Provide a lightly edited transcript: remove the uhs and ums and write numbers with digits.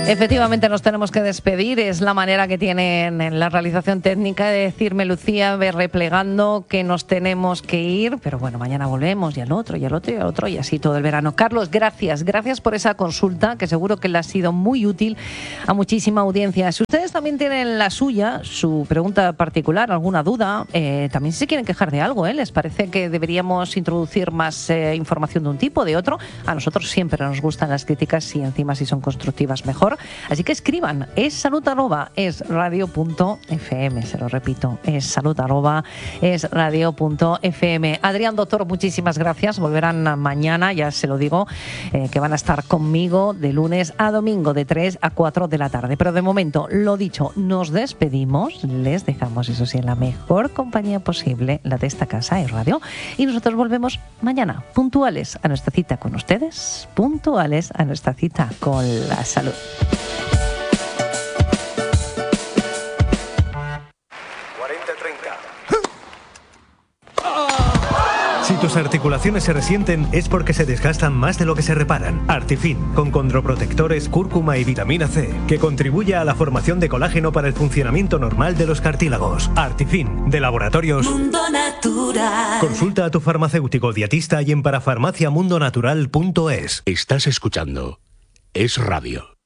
Efectivamente nos tenemos que despedir, es la manera que tienen en la realización técnica de decirme, Lucía, ve replegando que nos tenemos que ir, pero bueno, mañana volvemos y al otro, y al otro, y al otro, y así todo el verano. Carlos, gracias por esa consulta, que seguro que le ha sido muy útil a muchísima audiencia. Si ustedes también tienen la suya, su pregunta particular, alguna duda, también si se quieren quejar de algo, ¿les parece que deberíamos introducir más información de un tipo, de otro? A nosotros siempre nos gustan las críticas y encima si son constructivas mejor. Así que escriban, essalud@esradio.fm, se lo repito, essalud@esradio.fm. Adrián, doctor, muchísimas gracias, volverán mañana, ya se lo digo, que van a estar conmigo de lunes a domingo de 3 a 4 de la tarde. Pero de momento, lo dicho, nos despedimos, les dejamos eso sí en la mejor compañía posible, la de esta casa, Es Radio, y nosotros volvemos mañana, puntuales a nuestra cita con ustedes, puntuales a nuestra cita con la salud. Si tus articulaciones se resienten es porque se desgastan más de lo que se reparan. Artifin, con condroprotectores, cúrcuma y vitamina C, que contribuye a la formación de colágeno para el funcionamiento normal de los cartílagos. Artifin, de Laboratorios Mundo Natural. Consulta a tu farmacéutico dietista y en parafarmaciamundonatural.es. Estás escuchando Es Radio.